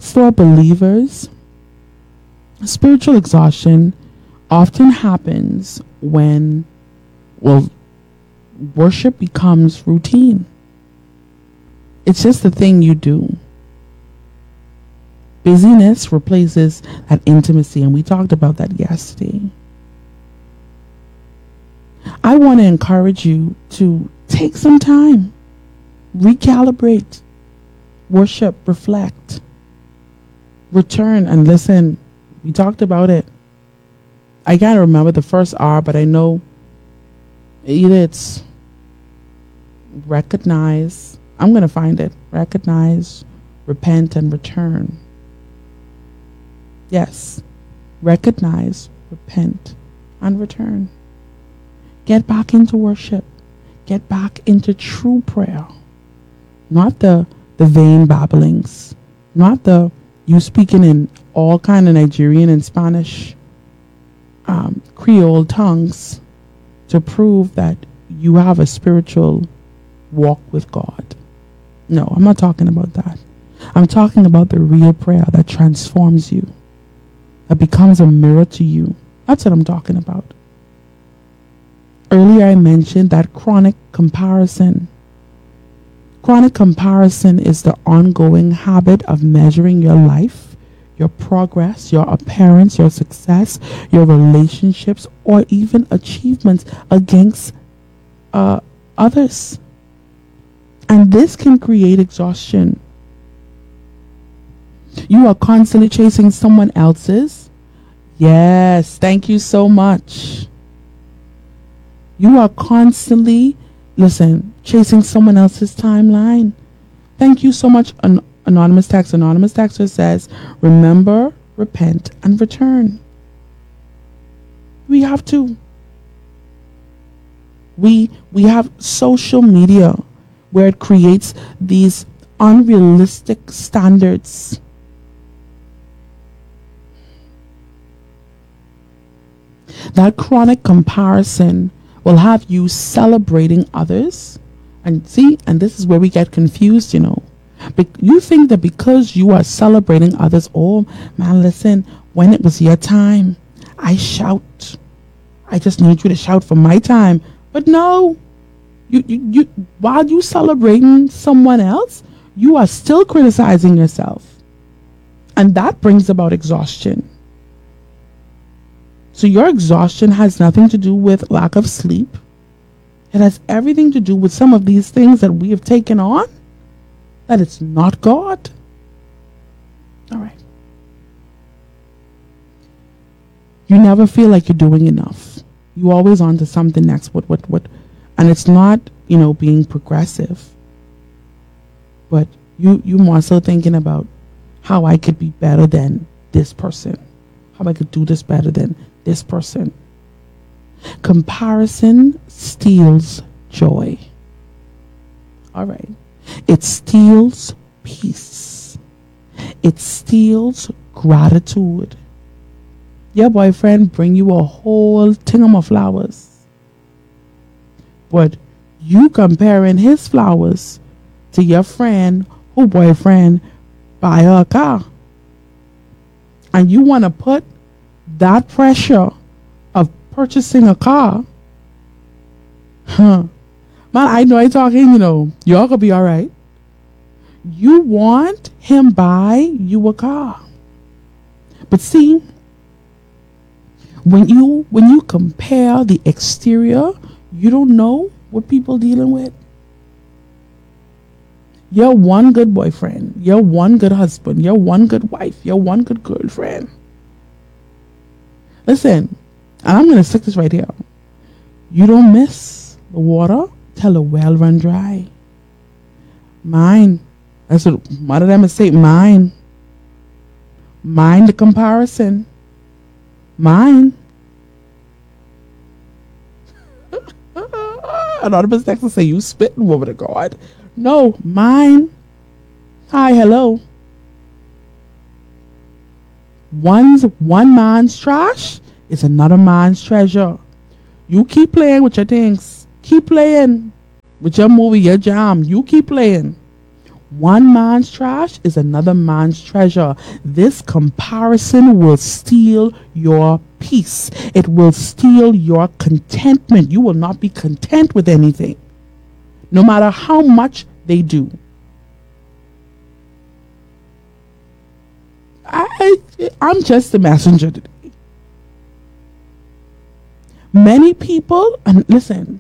For believers, spiritual exhaustion often happens when, well, worship becomes routine. It's just the thing you do. Busyness replaces that intimacy, and we talked about that yesterday. I want to encourage you to take some time, recalibrate, worship, reflect, return, and listen. We talked about it. I can't remember the first R, but I know either it's recognize. I'm going to find it. Recognize, repent, and return. Yes. Recognize, repent, and return. Get back into worship. Get back into true prayer. Not the vain babblings. Not the you speaking in all kind of Nigerian and Spanish, Creole tongues to prove that you have a spiritual walk with God. No, I'm not talking about that. I'm talking about the real prayer that transforms you, that becomes a mirror to you. That's what I'm talking about. Earlier I mentioned that chronic comparison. Chronic comparison is the ongoing habit of measuring your life, your progress, your appearance, your success, your relationships, or even achievements against others. And this can create exhaustion. You are constantly chasing someone else's. Yes, thank you so much. You are constantly, chasing someone else's timeline. Thank you so much, Anonymous Text. Anonymous Texter says, remember, repent, and return. We have to. We have social media where it creates these unrealistic standards. That chronic comparison will have you celebrating others. And this is where we get confused, You think that because you are celebrating others, oh man, listen, when it was your time, I shout. I just need you to shout for my time. But no, you while you celebrating someone else, you are still criticizing yourself. And that brings about exhaustion. So your exhaustion has nothing to do with lack of sleep. It has everything to do with some of these things that we have taken on, that it's not God. All right. You never feel like you're doing enough. You always on to something next. What? And it's not, being progressive. But you more so thinking about how I could be better than this person. How I could do this better than this person. Comparison steals joy. All right. It steals peace. It steals gratitude. Your boyfriend bring you a whole thing of flowers, but you comparing his flowers to your friend who boyfriend buy her a car, and you want to put that pressure of purchasing a car. Man, I know I talking, y'all gonna be all right. You want him buy you a car. But see, when you compare the exterior, you don't know what people dealing with. You're one good boyfriend. You're one good husband. You're one good wife. You're one good girlfriend. Listen, and I'm going to stick this right here. You don't miss the water till the well run dry. Mine. That's what one of them is saying. Mine. Mind the comparison. Mine. Anonymous Texas say you spitting, woman of God. No, mine. Hi, hello. One man's trash is another man's treasure. You keep playing with your things. Keep playing with your movie, your jam. You keep playing. One man's trash is another man's treasure. This comparison will steal your peace. It will steal your contentment. You will not be content with anything, no matter how much they do. I'm just the messenger today. Many people, and listen,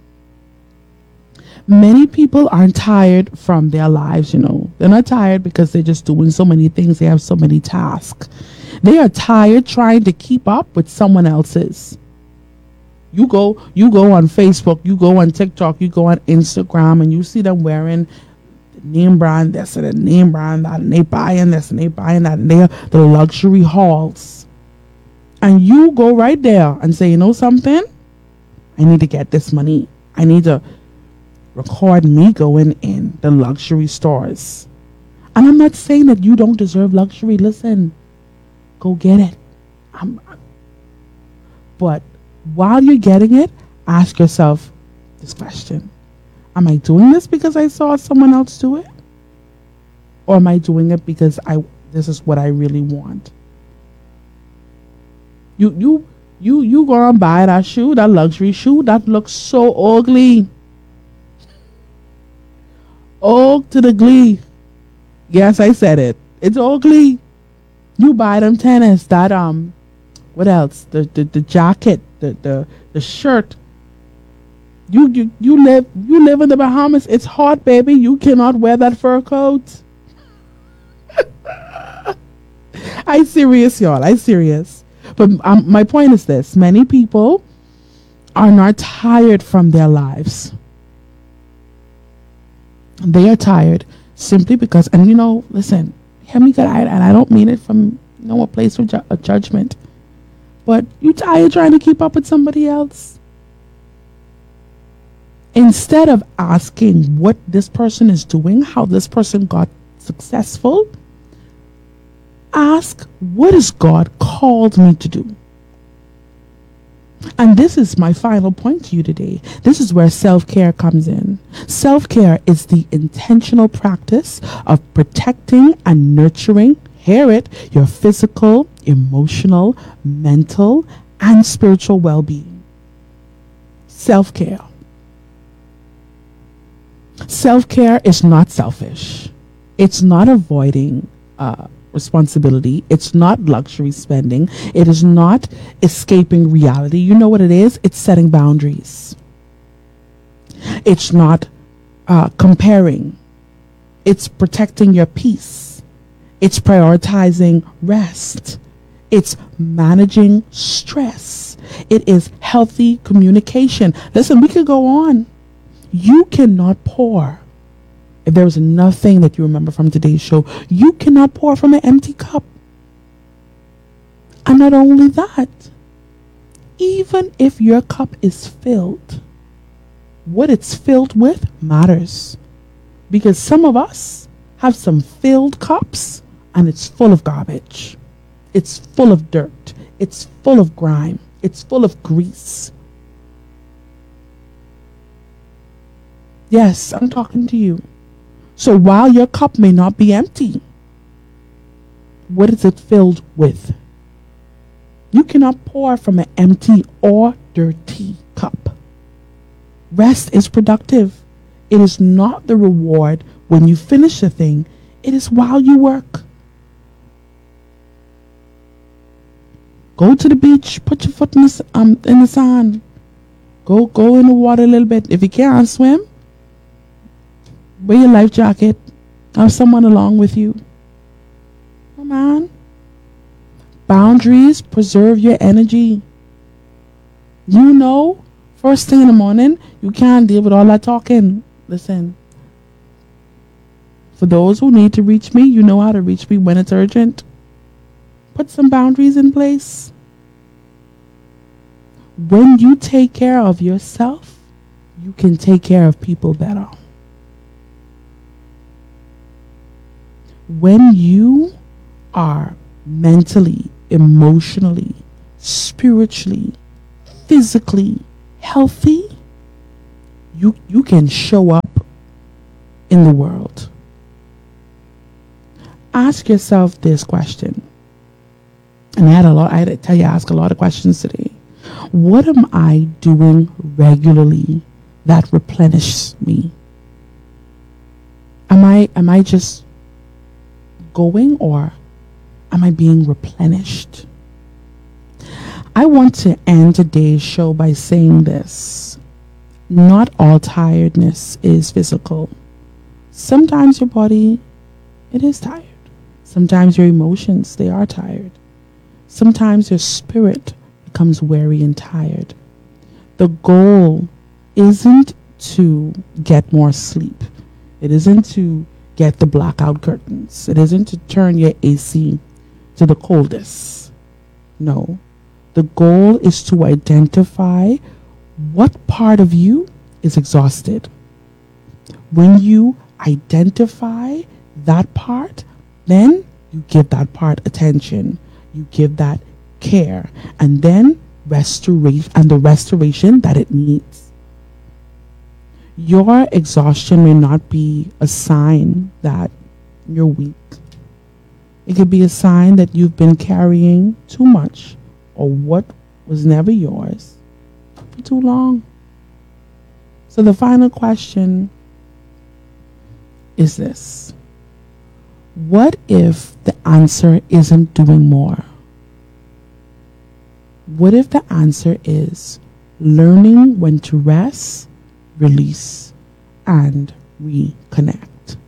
many people aren't tired from their lives, They're not tired because they're just doing so many things. They have so many tasks. They are tired trying to keep up with someone else's. You go on Facebook, you go on TikTok, you go on Instagram, and you see them wearing the name brand this and the name brand that, and they buying this and they buying that, and they're the luxury hauls. And you go right there and say, you know something? I need to get this money. I need to record me going in the luxury stores. And I'm not saying that you don't deserve luxury. Listen, go get it. But while you're getting it, ask yourself this question. Am I doing this because I saw someone else do it? Or am I doing it because this is what I really want? You go and buy that shoe, that luxury shoe, that looks so ugly. Oh, to the glee. Yes, I said it. It's ugly. You buy them tennis, that what else? The jacket, the shirt. You live in the Bahamas. It's hot, baby. You cannot wear that fur coat. I serious, y'all. I serious. But my point is this: many people are not tired from their lives. They are tired simply because, and listen, hear me good, and I don't mean it from a place of judgment, but you tired trying to keep up with somebody else. Instead of asking what this person is doing, how this person got successful, ask, what has God called me to do? And this is my final point to you today. This is where self-care comes in. Self-care is the intentional practice of protecting and nurturing, hear it, your physical, emotional, mental, and spiritual well-being. Self-care. Self-care is not selfish. It's not avoiding responsibility. It's not luxury spending. It is not escaping reality. You know what it is? It's setting boundaries. It's not comparing. It's protecting your peace. It's prioritizing rest. It's managing stress. It is healthy communication. Listen, we could go on. You cannot pour. If there was nothing that you remember from today's show, you cannot pour from an empty cup. And not only that, even if your cup is filled, what it's filled with matters. Because some of us have some filled cups and it's full of garbage. It's full of dirt. It's full of grime. It's full of grease. Yes, I'm talking to you. So while your cup may not be empty, what is it filled with? You cannot pour from an empty or dirty cup. Rest is productive. It is not the reward when you finish a thing. It is while you work. Go to the beach. Put your foot in the sand. Go in the water a little bit. If you can't swim, wear your life jacket. Have someone along with you. Come on. Boundaries preserve your energy. First thing in the morning, you can't deal with all that talking. Listen. For those who need to reach me, you know how to reach me when it's urgent. Put some boundaries in place. When you take care of yourself, you can take care of people better. When you are mentally, emotionally, spiritually, physically healthy, you can show up in the world. Ask yourself this question. And I had to tell you, ask a lot of questions today. What am I doing regularly that replenishes me? Am I just going, or am I being replenished? I want to end today's show by saying this. Not all tiredness is physical. Sometimes your body, it is tired. Sometimes your emotions, they are tired. Sometimes your spirit becomes weary and tired. The goal isn't to get more sleep. It isn't to get the blackout curtains. It isn't to turn your AC to the coldest. No. The goal is to identify what part of you is exhausted. When you identify that part, then you give that part attention. You give that care, and then the restoration that it needs. Your exhaustion may not be a sign that you're weak. It could be a sign that you've been carrying too much, or what was never yours, for too long. So the final question is this. What if the answer isn't doing more? What if the answer is learning when to rest, release, and reconnect?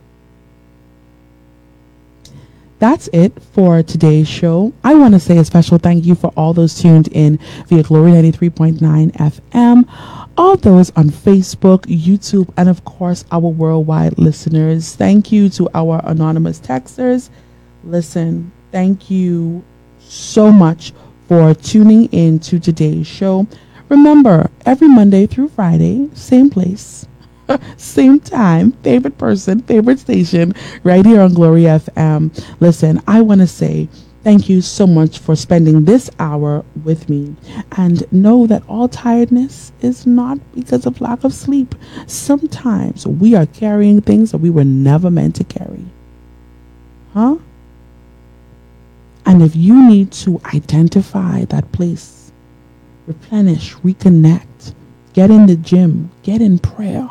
That's it for today's show. I want to say a special thank you for all those tuned in via Glory 93.9 FM, all those on Facebook, YouTube, and of course our worldwide listeners. Thank you to our anonymous texters. Listen, thank you so much for tuning in to today's show. Remember, every Monday through Friday, same place, same time, favorite person, favorite station, right here on Glory FM. Listen, I want to say thank you so much for spending this hour with me. And know that all tiredness is not because of lack of sleep. Sometimes we are carrying things that we were never meant to carry. Huh? And if you need to identify that place, replenish, reconnect, get in the gym, get in prayer,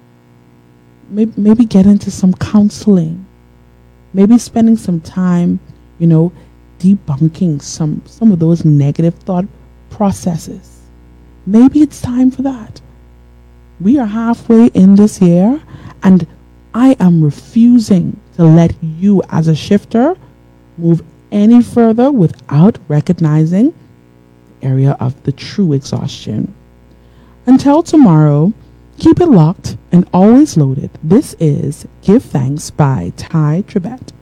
maybe get into some counseling, maybe spending some time, debunking some of those negative thought processes. Maybe it's time for that. We are halfway in this year, and I am refusing to let you as a shifter move any further without recognizing the area of the true exhaustion. Until tomorrow, keep it locked and always loaded. This is Give Thanks by Ty Trebet.